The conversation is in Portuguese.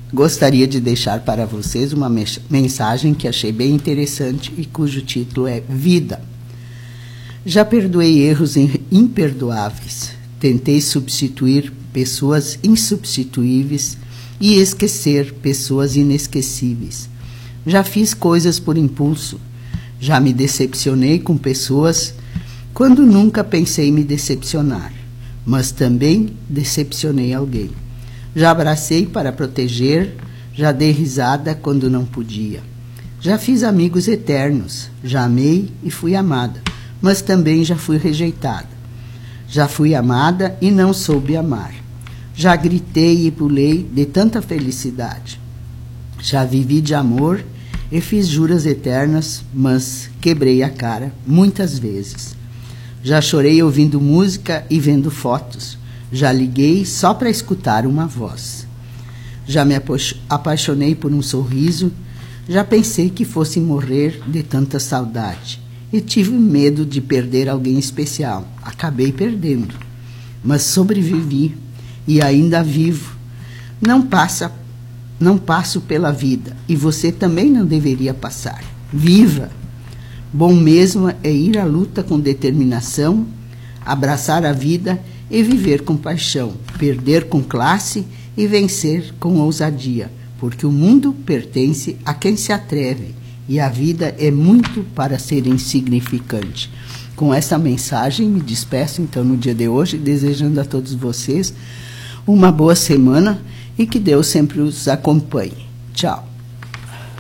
gostaria de deixar para vocês uma mensagem que achei bem interessante e cujo título é Vida. Já perdoei erros imperdoáveis. Tentei substituir pessoas insubstituíveis e esquecer pessoas inesquecíveis. Já fiz coisas por impulso. Já me decepcionei com pessoas quando nunca pensei em me decepcionar, mas também decepcionei alguém. Já abracei para proteger, já dei risada quando não podia. Já fiz amigos eternos, já amei e fui amada, mas também já fui rejeitada. Já fui amada e não soube amar. Já gritei e pulei de tanta felicidade. Já vivi de amor e fiz juras eternas, mas quebrei a cara muitas vezes. Já chorei ouvindo música e vendo fotos. Já liguei só para escutar uma voz. Já me apaixonei por um sorriso. Já pensei que fosse morrer de tanta saudade. E tive medo de perder alguém especial. Acabei perdendo. Mas sobrevivi e ainda vivo. Não passo pela vida. E você também não deveria passar. Viva! Bom mesmo é ir à luta com determinação, abraçar a vida e viver com paixão, perder com classe e vencer com ousadia, porque o mundo pertence a quem se atreve e a vida é muito para ser insignificante. Com essa mensagem, me despeço então no dia de hoje, desejando a todos vocês uma boa semana e que Deus sempre os acompanhe. Tchau.